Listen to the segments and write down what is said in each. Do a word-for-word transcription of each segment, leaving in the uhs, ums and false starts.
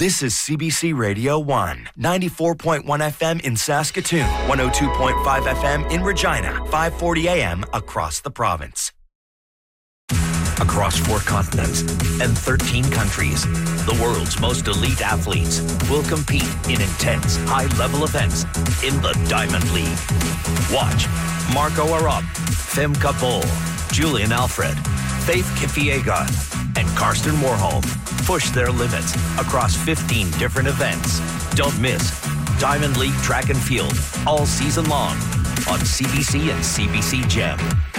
This is C B C Radio one, ninety-four point one F M in Saskatoon, one oh two point five F M in Regina, five forty A M across the province. Across four continents and thirteen countries, the world's most elite athletes will compete in intense, high-level events in the Diamond League. Watch Marco Arop, Femke Bol, Julian Alfred, Faith Kipyegon, and Karsten Warholm push their limits across fifteen different events. Don't miss Diamond League Track and Field all season long on C B C and C B C Gem.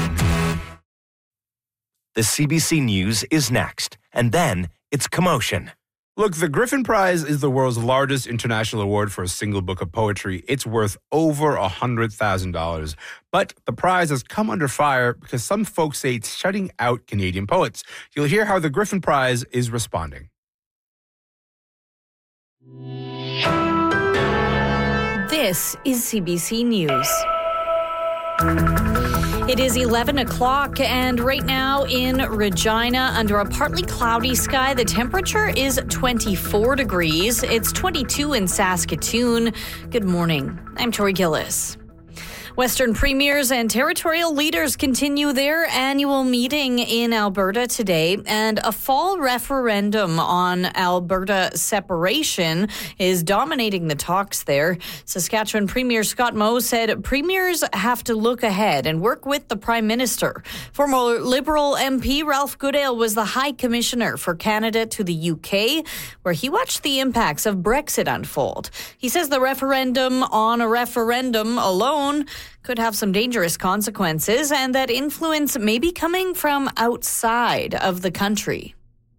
The C B C News is next, and then it's Commotion. Look, the Griffin Prize is the world's largest international award for a single book of poetry. It's worth over one hundred thousand dollars. But the prize has come under fire because some folks say it's shutting out Canadian poets. You'll hear how the Griffin Prize is responding. This is C B C News. It is eleven o'clock, and right now in Regina, under a partly cloudy sky, the temperature is twenty-four degrees. It's twenty-two in Saskatoon. Good morning. I'm Tori Gillis. Western premiers and territorial leaders continue their annual meeting in Alberta today, and a fall referendum on Alberta separation is dominating the talks there. Saskatchewan Premier Scott Moe said premiers have to look ahead and work with the Prime Minister. Former Liberal M P Ralph Goodale was the High Commissioner for Canada to the U K, where he watched the impacts of Brexit unfold. He says the referendum on a referendum alone could have some dangerous consequences, and that influence may be coming from outside of the country.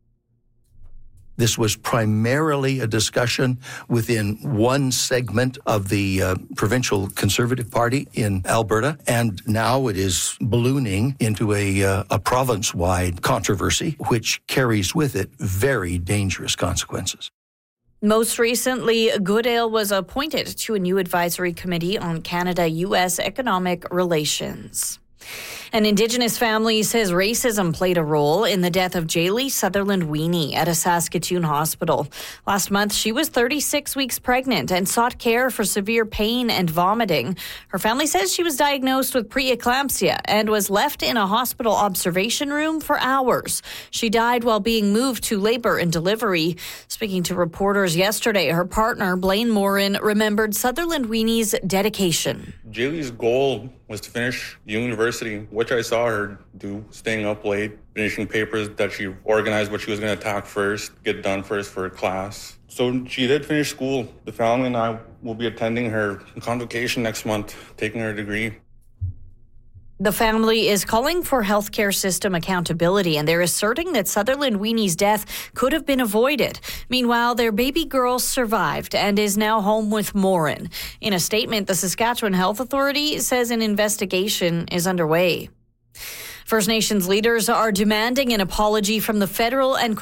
This was primarily a discussion within one segment of the uh, provincial Conservative Party in Alberta, and now it is ballooning into a, uh, a province-wide controversy, which carries with it very dangerous consequences. Most recently, Goodale was appointed to a new advisory committee on Canada-U S economic relations. An Indigenous family says racism played a role in the death of Jaylee Sutherland Weenie at a Saskatoon hospital. Last month, she was thirty-six weeks pregnant and sought care for severe pain and vomiting. Her family says she was diagnosed with preeclampsia and was left in a hospital observation room for hours. She died while being moved to labor and delivery. Speaking to reporters yesterday, her partner, Blaine Morin, remembered Sutherland Weenie's dedication. Jaylee's goal was to finish university, which I saw her do, staying up late, finishing papers that she organized what she was going to attack first, get done first for class. So she did finish school. The family and I will be attending her convocation next month, taking her degree. The family is calling for healthcare system accountability, and they're asserting that Sutherland Weenie's death could have been avoided. Meanwhile, their baby girl survived and is now home with Morin. In a statement, the Saskatchewan Health Authority says an investigation is underway. First Nations leaders are demanding an apology from the federal and